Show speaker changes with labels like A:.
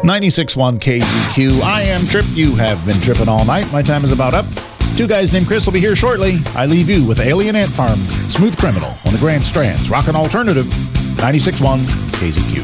A: 96.1 KZQ. I am Trip. You have been tripping all night. My time is about up. Two guys named Chris will be here shortly. I leave you with Alien Ant Farm, Smooth Criminal on the Grand Strands, Rockin' Alternative, 96.1 KZQ.